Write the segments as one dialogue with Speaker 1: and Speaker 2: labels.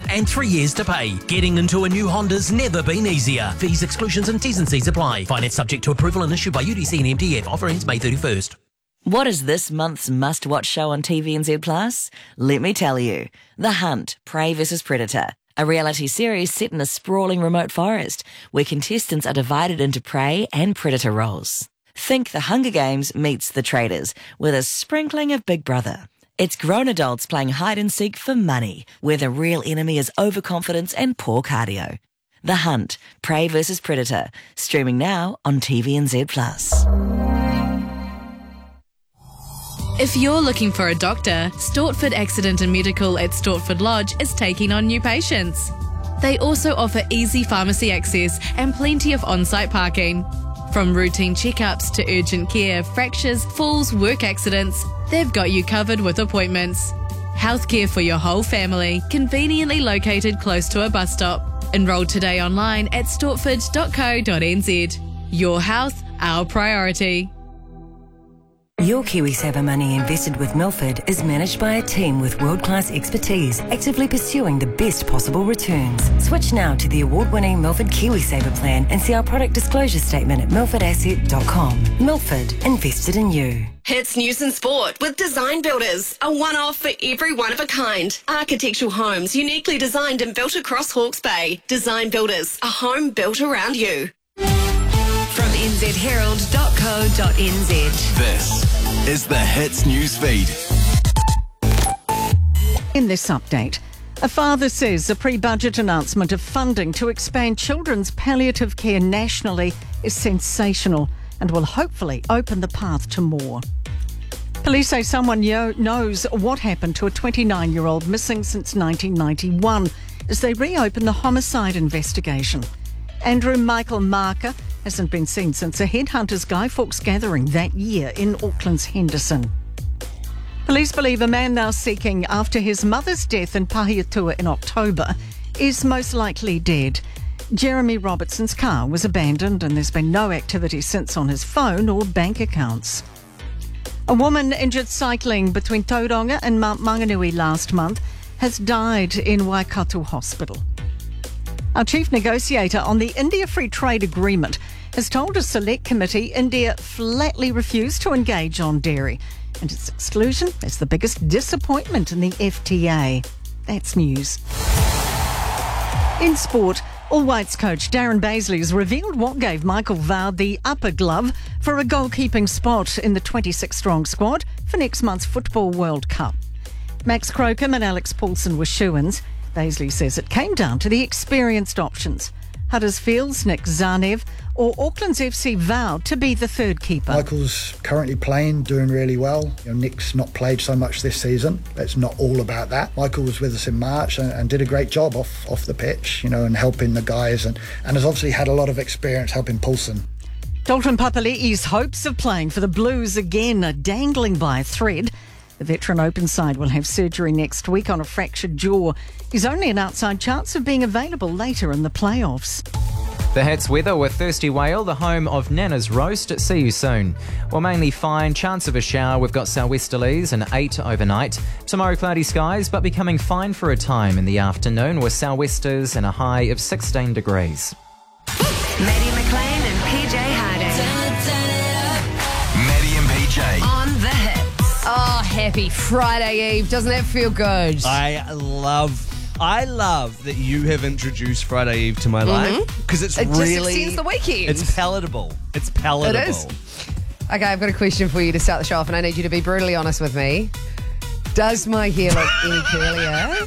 Speaker 1: and 3 years to pay. Getting into a new Honda's never been easier. Fees, exclusions and T's and C's apply. Finance subject to approval and issued by UDC and MDF. Offer ends May 31st.
Speaker 2: What is this month's must-watch show on TVNZ Plus? Let me tell you. The Hunt, Prey vs Predator. A reality series set in a sprawling remote forest where contestants are divided into prey and predator roles. Think The Hunger Games meets The Traders with a sprinkling of Big Brother. It's grown adults playing hide and seek for money, where the real enemy is overconfidence and poor cardio. The Hunt, Prey vs Predator, streaming now on TVNZ Plus.
Speaker 3: If you're looking for a doctor, Stortford Accident and Medical at Stortford Lodge is taking on new patients. They also offer easy pharmacy access and plenty of on-site parking. From routine checkups to urgent care, fractures, falls, work accidents, they've got you covered with appointments. Healthcare for your whole family, conveniently located close to a bus stop. Enroll today online at stortford.co.nz. Your health, our priority.
Speaker 4: Your KiwiSaver money invested with Milford is managed by a team with world-class expertise, actively pursuing the best possible returns. Switch now to the award-winning Milford KiwiSaver plan and see our product disclosure statement at milfordasset.com. Milford, invested in you.
Speaker 5: Hits News and Sport with Design Builders, a one-off for every one of a kind. Architectural homes uniquely designed and built across Hawke's Bay. Design Builders, a home built around you.
Speaker 6: From nzherald.co.nz.
Speaker 7: This is the Hits News Feed.
Speaker 8: In this update, a father says a pre-budget announcement of funding to expand children's palliative care nationally is sensational and will hopefully open the path to more. Police say someone knows what happened to a 29-year-old missing since 1991 as they reopen the homicide investigation. Andrew Michael Marker hasn't been seen since a Headhunters Guy Fawkes gathering that year in Auckland's Henderson. Police believe a man now seeking after his mother's death in Pahiatua in October is most likely dead. Jeremy Robertson's car was abandoned and there's been no activity since on his phone or bank accounts. A woman injured cycling between Tauranga and Mount Maunganui last month has died in Waikato Hospital. Our chief negotiator on the India Free Trade Agreement has told a select committee India flatly refused to engage on dairy, and its exclusion is the biggest disappointment in the FTA. That's news. In sport, All Whites coach Darren Baisley has revealed what gave Michael Vard the upper glove for a goalkeeping spot in the 26-strong squad for next month's Football World Cup. Max Crocombe and Alex Paulson were shoo-ins. Baisley says it came down to the experienced options. Huddersfield's Nick Zanev or Auckland's FC vowed to be the third keeper.
Speaker 9: Michael's currently playing, doing really well. Nick's not played so much this season. It's not all about that. Michael was with us in March and did a great job off the pitch, and helping the guys and has obviously had a lot of experience helping Paulson.
Speaker 8: Dalton Papali'i's hopes of playing for the Blues again are dangling by a thread. The veteran open side will have surgery next week on a fractured jaw. He's only an outside chance of being available later in the playoffs.
Speaker 10: The Hits weather with Thirsty Whale, the home of Nana's Roast. See you soon. Well, mainly fine, chance of a shower. We've got sou'westerlies and 8 overnight. Tomorrow, cloudy skies, but becoming fine for a time in the afternoon with sou'westers and a high of 16 degrees.
Speaker 6: Maddie McLean and PJ Harding.
Speaker 7: Maddie and PJ.
Speaker 6: On the Hits.
Speaker 11: Oh, happy Friday Eve. Doesn't that feel good?
Speaker 12: I love that you have introduced Friday Eve to my life because it
Speaker 11: just extends the weekend.
Speaker 12: It's palatable. It's palatable.
Speaker 11: It is. Okay, I've got a question for you to start the show off, and I need you to be brutally honest with me. Does my hair look any curlier?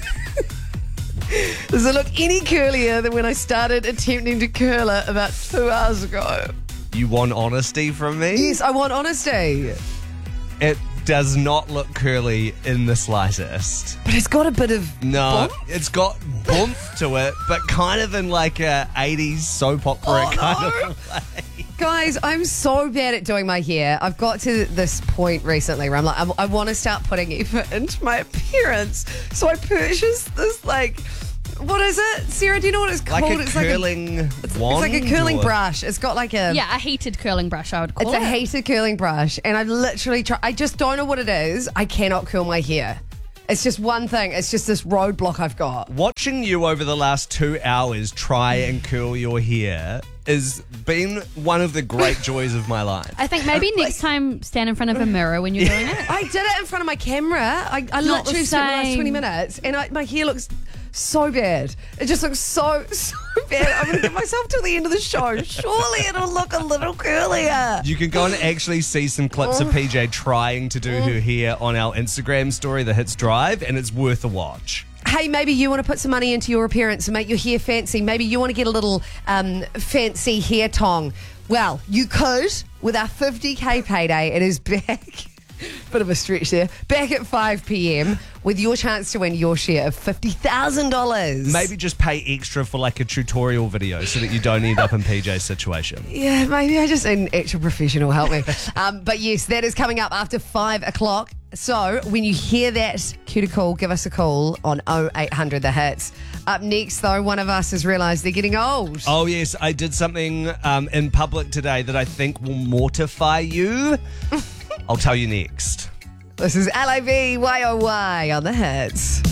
Speaker 11: Does it look any curlier than when I started attempting to curl it about 2 hours ago?
Speaker 12: You want honesty from me?
Speaker 11: Yes, I want honesty.
Speaker 12: It does not look curly in the slightest.
Speaker 11: But it's got a bit of
Speaker 12: No,
Speaker 11: bump.
Speaker 12: it's got bump to it, but kind of in like a 80s soap opera kind of way.
Speaker 11: Guys, I'm so bad at doing my hair. I've got to this point recently where I'm like, I want to start putting effort into my appearance. So I purchased this, what is it? Sarah, do you know what it's called?
Speaker 12: Like a curling wand?
Speaker 11: It's like a curling brush. It's got like a...
Speaker 3: Yeah, a heated curling brush, I would call it.
Speaker 11: It's a heated curling brush. And I've literally tried... I just don't know what it is. I cannot curl my hair. It's just one thing. It's just this roadblock I've got.
Speaker 12: Watching you over the last 2 hours try and curl your hair has been one of the great joys of my life.
Speaker 13: I think maybe next time stand in front of a mirror when you're doing it.
Speaker 11: I did it in front of my camera. I literally spent the last 20 minutes and my hair looks so bad. It just looks so bad. I'm going to give myself till the end of the show. Surely it'll look a little curlier.
Speaker 12: You can go and actually see some clips of PJ trying to do her hair on our Instagram story, The Hits Drive, and it's worth a watch.
Speaker 11: Hey, maybe you want to put some money into your appearance and make your hair fancy. Maybe you want to get a little fancy hair tong. Well, you could with our 50k payday. It is back. Bit of a stretch there. Back at 5 p.m. with your chance to win your share of $50,000.
Speaker 12: Maybe just pay extra for like a tutorial video so that you don't end up in PJ's situation.
Speaker 11: Yeah, maybe I just need an actual professional help me. But yes, that is coming up after 5 o'clock. So when you hear that cue, give us a call on 0800 The Hits. Up next, though, one of us has realised they're getting old.
Speaker 12: Oh, yes. I did something in public today that I think will mortify you. I'll tell you next.
Speaker 11: This is LAV YOY on The Hits.